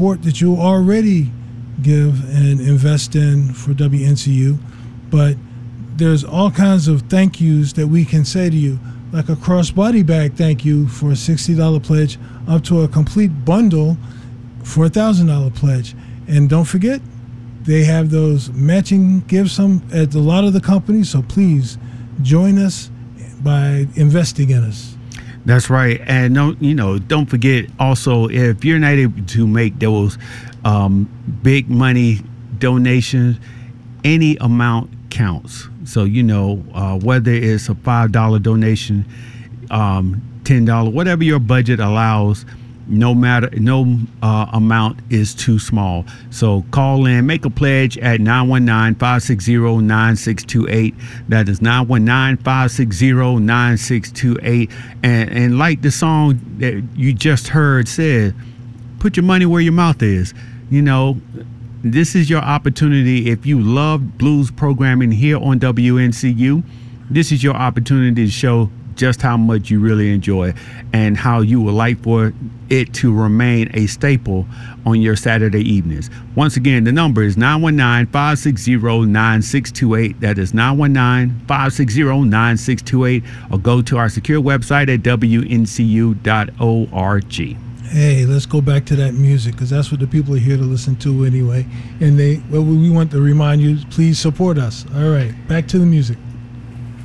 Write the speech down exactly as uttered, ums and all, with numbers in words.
support that you already give and invest in for W N C U, but there's all kinds of thank yous that we can say to you, like a crossbody bag thank you for a sixty dollars pledge, up to a complete bundle for a one thousand dollars pledge. And don't forget, they have those matching gifts some at a lot of the companies, so please join us by investing in us. That's right. And don't, you know, don't forget also, if you're not able to make those um, big money donations, any amount counts. So, you know, uh, whether it's a five dollar donation, um, ten dollars, whatever your budget allows, no matter, no uh, amount is too small. So call in, make a pledge at nine one nine, five six zero, nine six two eight. That is nine one nine, five six zero, nine six two eight. And, and like the song that you just heard said, put your money where your mouth is. You know, this is your opportunity. If you love blues programming here on W N C U, this is your opportunity to show just how much you really enjoy and how you would like for it to remain a staple on your Saturday evenings. Once again, the number is nine one nine, five six zero, nine six two eight. That is nine one nine, five six zero, nine six two eight, or go to our secure website at W N C U dot org. Hey, let's go back to that music, because that's what the people are here to listen to anyway. And they, well, we want to remind you, please support us. All right, back to the music.